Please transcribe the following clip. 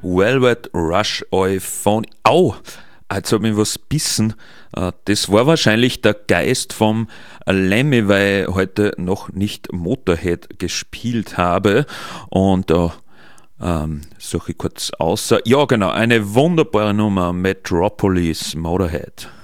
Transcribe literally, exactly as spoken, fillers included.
Velvet Rush Euphony. Au! Jetzt hat mich was bissen. Äh, Das war wahrscheinlich der Geist vom Lemmy, weil ich heute noch nicht Motorhead gespielt habe. Und da ähm, suche ich kurz außer. Ja, genau, eine wunderbare Nummer, Metropolis Motorhead.